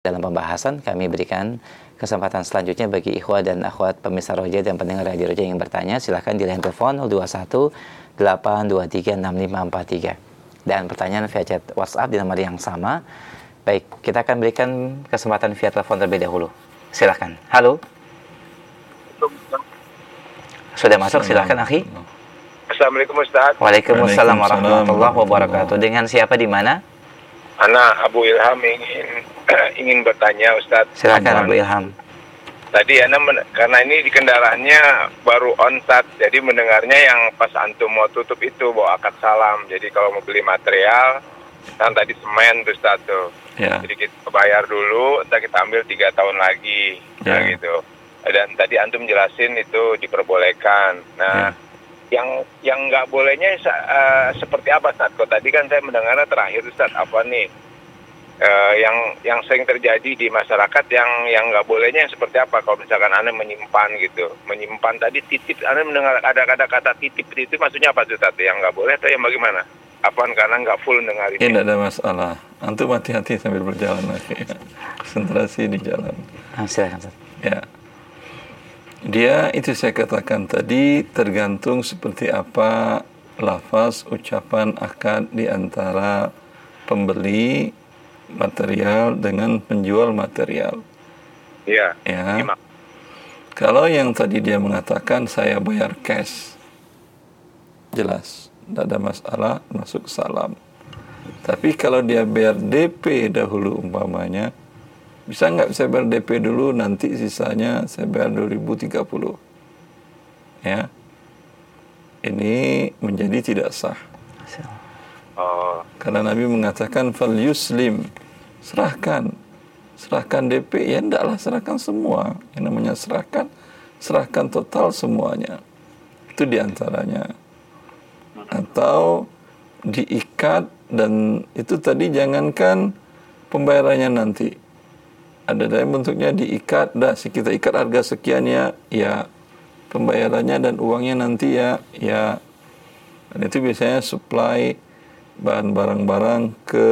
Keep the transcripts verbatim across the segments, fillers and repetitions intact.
Dalam pembahasan kami berikan kesempatan selanjutnya bagi ikhwah dan akhwat pemirsa Roja dan pendengar Radio Roja yang bertanya, silahkan di line telepon nol dua satu delapan dua tiga enam lima empat tiga dan pertanyaan via chat WhatsApp di nomor yang sama. Baik, kita akan berikan kesempatan via telepon terlebih dahulu. Silahkan. Halo. Sudah masuk, silahkan akhi. Assalamualaikum Ustaz. Waalaikumsalam warahmatullahi wabarakatuh. Dengan siapa di mana? Anak Abu Ilham ingin ingin bertanya Ustaz. Silakan Abu Ilham. Tadi Ana men- karena ini di kendaraannya baru on-start, jadi mendengarnya yang pas antum mau tutup itu bawa akad salam. Jadi kalau mau beli material, kan tadi semen tuh Ustaz tuh. Ya. Jadi kita bayar dulu, entar kita ambil tiga tahun lagi. Nah Ya. gitu. Dan tadi antum jelasin itu diperbolehkan. Nah, Ya. yang yang nggak bolehnya uh, seperti apa Ustaz? Kok tadi kan saya mendengarnya terakhir Ustaz, apa nih uh, yang yang sering terjadi di masyarakat yang yang nggak bolehnya yang seperti apa? Kalau misalkan Anda menyimpan gitu, menyimpan tadi titip, Anda mendengar ada kata-kata titip itu maksudnya apa Ustaz? Yang nggak boleh atau yang bagaimana? Apaan karena nggak full dengar ini? Tidak ada masalah. Antum hati-hati sambil berjalan lagi. Konsentrasi di jalan. Ah, silakan Ustaz. Ya. Dia itu saya katakan tadi tergantung seperti apa lafaz ucapan akad di antara pembeli material dengan penjual material. Iya. Ya. Gimana? Kalau yang tadi dia mengatakan saya bayar cash, jelas, tidak ada masalah, masuk salam. Tapi kalau dia bayar D P dahulu umpamanya, bisa nggak saya bayar D P dulu, nanti sisanya saya bayar dua ribu tiga puluh. Ya. Ini menjadi tidak sah. Oh. Karena Nabi mengatakan fal yuslim, serahkan. Serahkan D P, ya ndaklah serahkan semua. Yang namanya serahkan, serahkan total semuanya. Itu diantaranya. Atau diikat, dan itu tadi jangankan pembayarannya nanti. Ada dari bentuknya diikat, dah kita ikat harga sekian ya, ya pembayarannya dan uangnya nanti ya, ya. Dan itu biasanya supply bahan barang-barang ke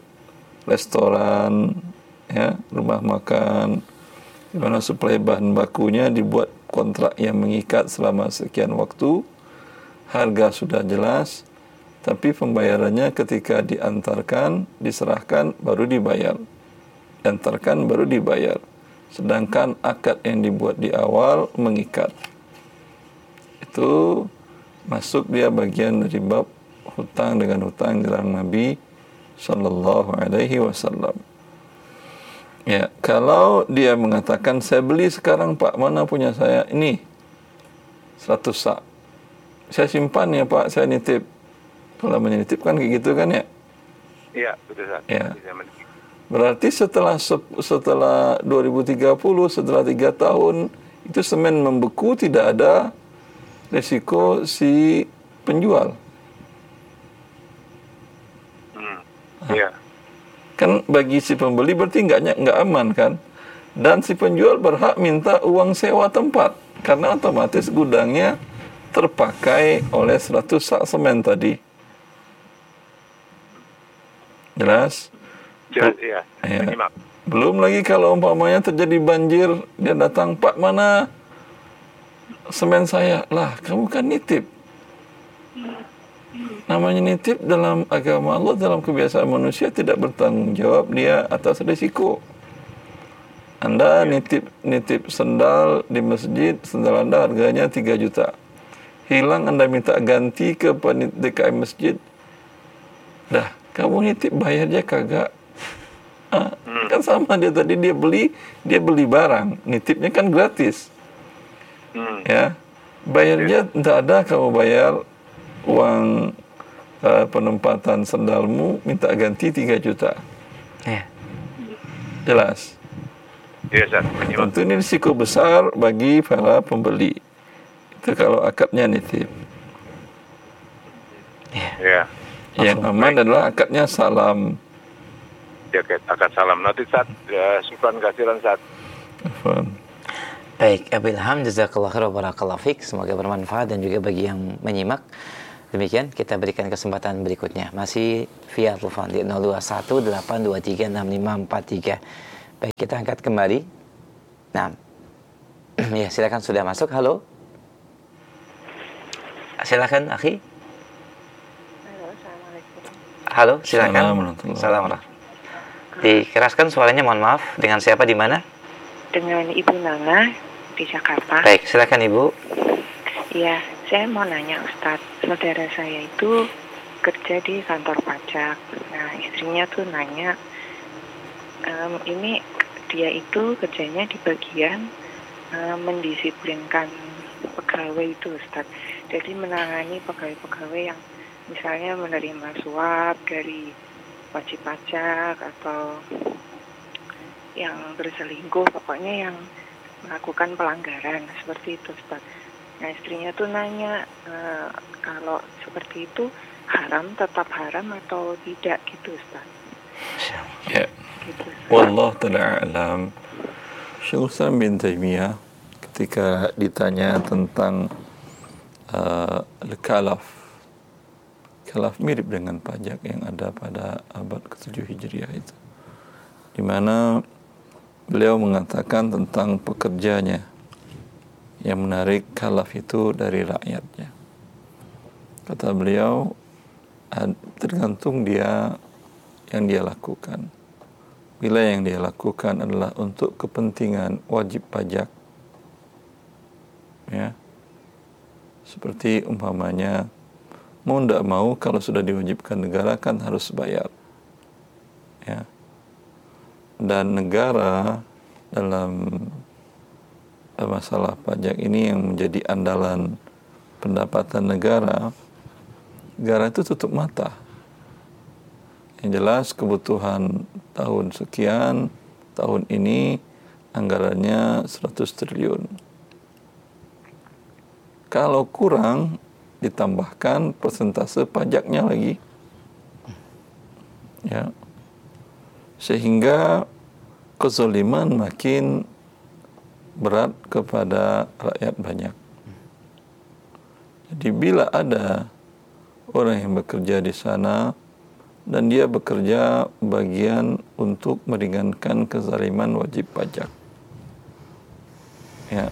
restoran, ya, rumah makan, di mana supply bahan bakunya dibuat kontrak yang mengikat selama sekian waktu, harga sudah jelas, tapi pembayarannya ketika diantarkan, diserahkan baru dibayar. Diantarkan baru dibayar. Sedangkan akad yang dibuat di awal mengikat. Itu masuk dia bagian dari bab hutang dengan hutang dilarang Nabi sallallahu alaihi wasallam. Ya, kalau dia mengatakan saya beli sekarang Pak, mana punya saya? Ini seratus sak. Saya simpan ya Pak, saya nitip. Kalau menitip kan kayak gitu kan ya? Iya, betul Ustaz. Ya. Berarti setelah setelah dua ribu tiga puluh, setelah tiga tahun, itu semen membeku, tidak ada resiko si penjual. Hmm. Iya. Kan bagi si pembeli berarti nggak nggak aman kan? Dan si penjual berhak minta uang sewa tempat, karena otomatis gudangnya terpakai oleh seratus sak semen tadi. Jelas? Jelas, iya. Ya. Menyimak. Belum lagi kalau umpamanya terjadi banjir, dia datang, Pak mana semen saya? Lah, kamu kan nitip. Namanya nitip dalam agama Allah, dalam kebiasaan manusia tidak bertanggung jawab dia atas risiko. Anda nitip nitip sendal di masjid, sendal Anda harganya tiga juta. Hilang, Anda minta ganti ke panitia D K M masjid. Dah, kamu nitip bayarnya kagak. Ah, kan sama dia tadi, dia beli, dia beli barang, nitipnya kan gratis. Hmm. Ya. Bayarnya tidak ada, kamu bayar uang uh, penempatan sendalmu, minta ganti tiga juta. Ya. Jelas. Iya Ustaz, menyimak. Tentu ini risiko besar bagi para pembeli. Itu kalau akadnya nitip. Iya. Yang aman adalah akadnya salam. Ya, akad salam. Nanti Ustaz, ya, syukran kasiran Ustaz. Afwan. Baik, Abu Ilham, jazakallah khair wa barakallahu fik. Semoga bermanfaat dan juga bagi yang menyimak. Demikian kita berikan kesempatan berikutnya. Masih via telepon di nol dua satu delapan dua tiga enam lima empat tiga. Baik, kita angkat kembali. Nah, ya silakan, sudah masuk. Halo. Silakan, akhi. Halo, assalamualaikum. Halo, silakan. Assalamualaikum. Assalamualaikum. Dikeraskan suaranya, mohon maaf. Dengan siapa, di mana? Dengan Ibu Nana di Jakarta. Baik, silakan Ibu. Iya, saya mau nanya Ustadz. Saudara saya itu kerja di kantor pajak. Nah, istrinya tuh nanya, um, ini dia itu kerjanya di bagian um, mendisiplinkan pegawai itu Ustadz. Jadi menangani pegawai-pegawai yang misalnya menerima suap dari wajib pajak atau yang berselingkuh, pokoknya yang melakukan pelanggaran seperti itu Ustadz. Nah, istrinya tuh nanya e, kalau seperti itu haram, tetap haram atau tidak gitu Ustadz. Ya. Gitu, Ustadz. Wallah ta'ala a'lam. Syaikhul Islam bin Taimiyah ketika ditanya tentang uh, al-kalaf, kalaf mirip dengan pajak yang ada pada abad ketujuh Hijriah itu, di mana beliau mengatakan tentang pekerjanya yang menarik kalaf itu dari rakyatnya. Kata beliau, tergantung dia yang dia lakukan. Bila yang dia lakukan adalah untuk kepentingan wajib pajak, ya, seperti umpamanya mau tidak mau kalau sudah diwajibkan negara kan harus bayar, ya. Dan negara dalam masalah pajak ini yang menjadi andalan pendapatan negara, negara itu tutup mata. Yang jelas kebutuhan tahun sekian, tahun ini anggarannya seratus triliun. Kalau kurang, ditambahkan persentase pajaknya lagi, ya, sehingga kezaliman makin berat kepada rakyat banyak. Jadi bila ada orang yang bekerja di sana dan dia bekerja bagian untuk meringankan kezaliman wajib pajak, ya,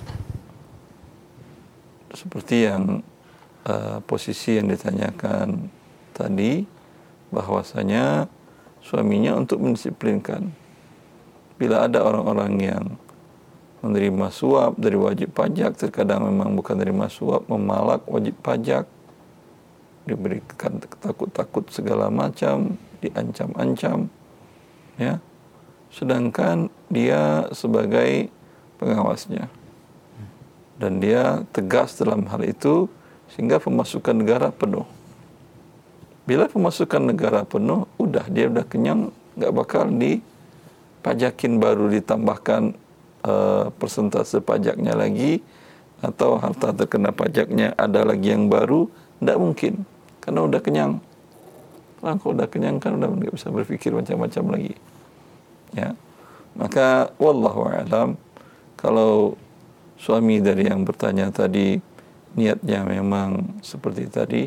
seperti yang uh, posisi yang ditanyakan tadi, bahwasanya suaminya untuk mendisiplinkan. Bila ada orang-orang yang menerima suap dari wajib pajak, terkadang memang bukan menerima suap, memalak wajib pajak, diberikan takut-takut segala macam, diancam-ancam, ya, sedangkan dia sebagai pengawasnya dan dia tegas dalam hal itu sehingga pemasukan negara penuh. Bila pemasukan negara penuh, udah dia udah kenyang, nggak bakal dipajakin baru ditambahkan uh, persentase pajaknya lagi, atau harta terkena pajaknya ada lagi yang baru, tidak mungkin, karena udah kenyang. Nah, kalau udah kenyang kan udah nggak bisa berpikir macam-macam lagi, ya. Maka wallahu a'lam, kalau suami dari yang bertanya tadi niatnya memang seperti tadi,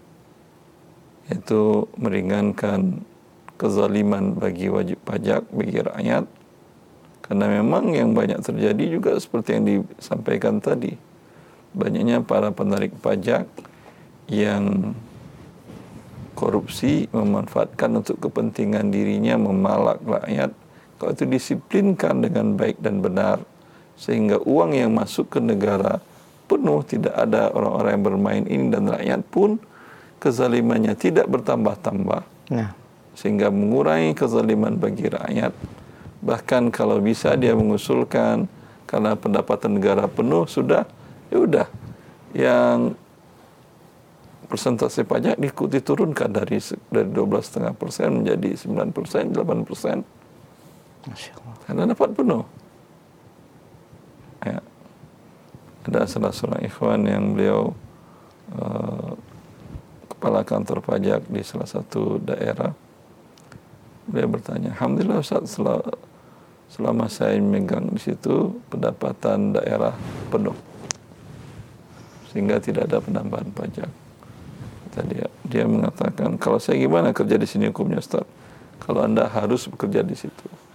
yaitu meringankan kezaliman bagi wajib pajak, bagi rakyat, karena memang yang banyak terjadi juga seperti yang disampaikan tadi, banyaknya para penarik pajak yang korupsi, memanfaatkan untuk kepentingan dirinya, memalak rakyat. Kalau itu disiplinkan dengan baik dan benar, sehingga uang yang masuk ke negara penuh, tidak ada orang-orang yang bermain ini, dan rakyat pun kezalimannya tidak bertambah-tambah, nah, sehingga mengurangi kezaliman bagi rakyat. Bahkan kalau bisa dia mengusulkan, karena pendapatan negara penuh sudah, ya udah, yang persentase pajak diturunkan dari dari dua belas koma lima persen menjadi sembilan persen, delapan persen. Masya Allah. Karena dapat penuh. Ya. Ada salah seorang ikhwan yang beliau uh, kepala kantor pajak di salah satu daerah. Beliau bertanya, alhamdulillah Ustaz, selama, selama saya memegang di situ pendapatan daerah penuh, sehingga tidak ada penambahan pajak. Tadi dia, dia mengatakan, kalau saya gimana kerja di sini hukumnya Ustaz? Kalau Anda harus bekerja di situ.